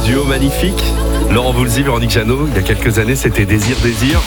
duo magnifique. Laurent Voulzy, Véronique Jeannot, il y a quelques années, c'était Désir.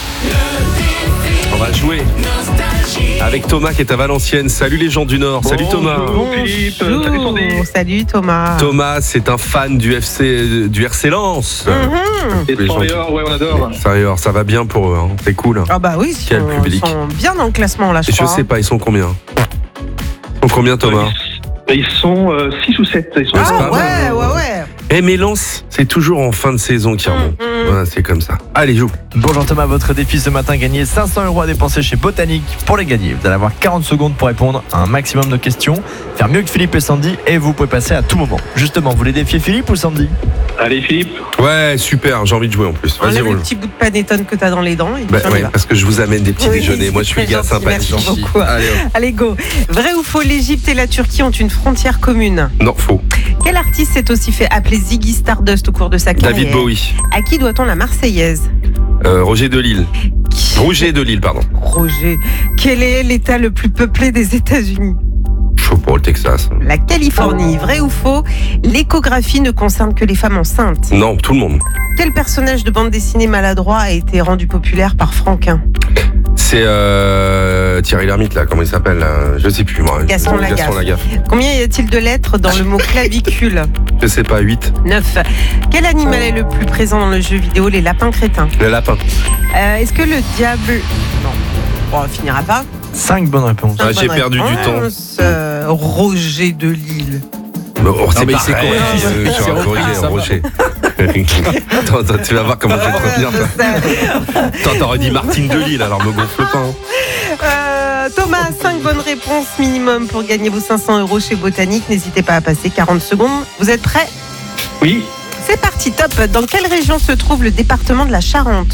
On va jouer avec Thomas qui est à Valenciennes. Salut les gens du Nord. Salut Thomas. Bonjour Philippe. Salut Sandy. Salut Thomas. Thomas, c'est un fan du RC Lens. Et Sérieux, ouais, on adore. Sérieux, ça va bien pour eux, hein. C'est cool. Ah bah oui, Quel public. ils sont bien dans le classement là, je crois. Je sais pas, ils sont combien? Ils sont combien Thomas? Ils sont 6 ou 7. Ils sont Ah ouais. Mais Lens, c'est toujours en fin de saison qui remonte. Voilà, c'est comme ça. Allez, joue. Bonjour Thomas, votre défi ce matin, gagner 500 € à dépenser chez Botanique. Pour les gagner, vous allez avoir 40 secondes pour répondre à un maximum de questions, faire mieux que Philippe et Sandy, et vous pouvez passer à tout moment. Justement, vous voulez défier Philippe ou Sandy? Allez Philippe. Ouais, super, j'ai envy de jouer en plus. Vas-y, Enlève le roule. petit bout de panettone que t'as dans les dents. Et puis on y Ouais, va. parce que je vous amène des petits Oui, déjeuners. Moi, je suis le c'est gars gentil, sympathique. merci beaucoup. Allez, hop. Allez, go. Vrai ou faux, l'Égypte et la Turquie ont une frontière commune. Non, faux. Quel artiste s'est aussi fait appeler Ziggy Stardust au cours de sa carrière? David Bowie. À qui doit-on la Marseillaise? Roger Delille. Rouget de Lille, pardon. Roger. Quel est l'État le plus peuplé des États-Unis? Chaud pour le Texas. La Californie. Vrai ou faux, l'échographie ne concerne que les femmes enceintes. Non, tout le monde. Quel personnage de bande dessinée maladroit a été rendu populaire par Franquin? C'est Thierry Lhermitte, là, comment il s'appelle là, je sais plus, moi. Gaston Lagaffe. Combien y a-t-il de lettres dans le mot clavicule? Je sais pas, 8. 9. Quel animal est le plus présent dans le jeu vidéo Les Lapins Crétins? Le lapin. Est-ce que le diable... Non, on finira pas. 5 bonnes réponses. Ah, j'ai perdu du temps. Roger de Lille. C'est mais pareil, c'est correct. sur Roger. Attends, tu vas voir comment je vais te retenir. Toi, t'aurais dit Martine de Lille, alors me gonfle pas. Hein. Thomas, 5 bonnes réponses minimum pour gagner vos 500 € chez Botanique. N'hésitez pas à passer 40 secondes. Vous êtes prêts? Oui. C'est parti, top. Dans quelle région se trouve le département de la Charente?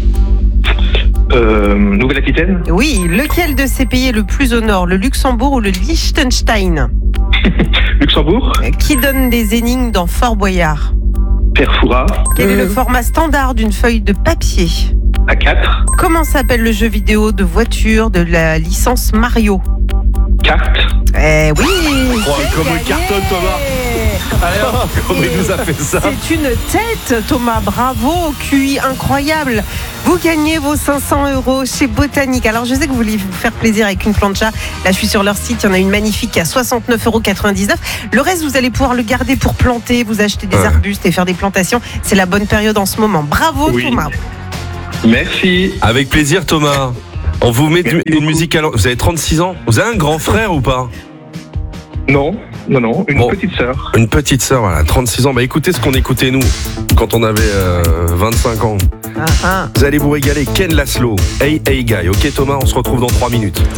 Nouvelle-Aquitaine. Oui, lequel de ces pays est le plus au nord, le Luxembourg ou le Liechtenstein? Luxembourg. Qui donne des énigmes dans Fort Boyard? Perfora. Quel est le format standard d'une feuille de papier? A4. Comment s'appelle le jeu vidéo de voiture de la licence Mario? Carte. Eh oui, c'est Comme gagné. le carton, Thomas. Comment il nous a fait ça? C'est une tête, Thomas, bravo, QI incroyable. Vous gagnez vos 500 € chez Botanique. Alors je sais que vous voulez vous faire plaisir avec une plancha. Là je suis sur leur site, il y en a une magnifique à 69,99 €. Le reste vous allez pouvoir le garder pour planter, vous acheter des arbustes et faire des plantations. C'est la bonne période en ce moment. Bravo Oui. Thomas. Merci. Avec plaisir, Thomas. On vous met une musique à Vous avez 36 ans? Vous avez un grand frère ou pas? Non. Une Bon. petite sœur. Une petite sœur, voilà, 36 ans. Bah écoutez ce qu'on écoutait nous quand on avait 25 ans. Vous allez vous régaler. Ken Laszlo, Hey Hey Guy. Ok Thomas, on se retrouve dans 3 minutes.